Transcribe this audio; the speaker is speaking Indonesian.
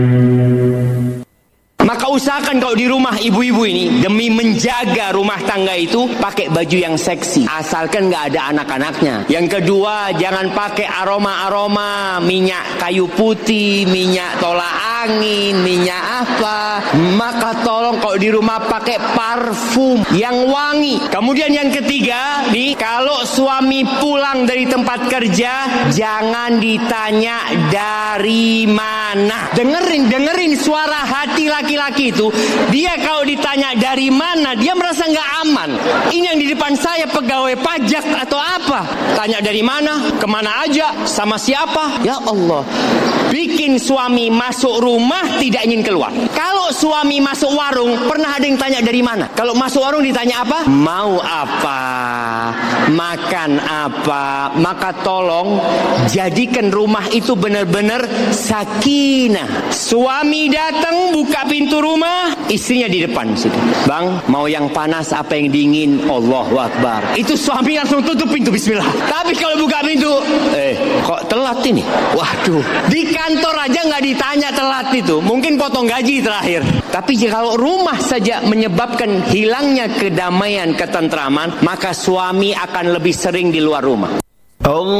Maka usahakan kalau di rumah ibu-ibu ini, demi menjaga rumah tangga itu, pakai baju yang seksi, asalkan nggak ada anak-anaknya. Yang kedua, jangan pakai aroma-aroma, minyak kayu putih, minyak tolak angin, minyak apa. Maka tolong kalau di rumah pakai parfum yang wangi. Kemudian yang ketiga nih, kalau suami pulang dari tempat kerja, jangan ditanya dari mana. Dengerin suara hati laki-laki itu. Dia kalau ditanya dari mana, dia merasa nggak aman. Ini yang di depan saya pegawai pajak atau apa? Tanya dari mana, kemana aja, sama siapa? Ya Allah, bikin suami masuk rumah tidak ingin keluar. Kalau suami masuk warung, pernah ada yang tanya dari mana? Kalau masuk warung ditanya apa? Mau apa? Makan apa? Maka tolong jadikan rumah itu benar-benar sakinah. Suami datang buka pintu rumah, istrinya di depan situ. Bang, mau yang panas apa yang dingin? Allahu Akbar. Itu suami langsung tutup pintu, bismillah. Tapi kalau buka pintu, kok telat ini? Waduh, di kantor aja nggak ditanya telat itu. Mungkin potong gaji terakhir. Tapi kalau rumah saja menyebabkan hilangnya kedamaian, ketentraman, maka suami akan lebih sering di luar rumah.